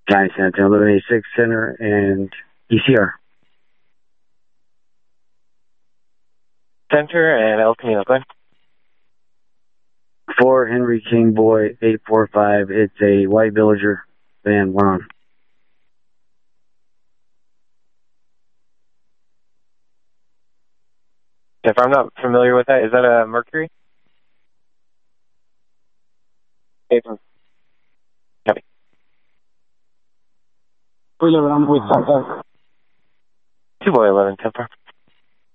County San Antonio 1186 Center and ECR. Center and El Camino, go ahead. 4 Henry King Boy 845. It's a white villager van, one on. If I'm not familiar with that, is that a Mercury? Copy. 2 Boy 11 with 2 Boy 11, 10 4.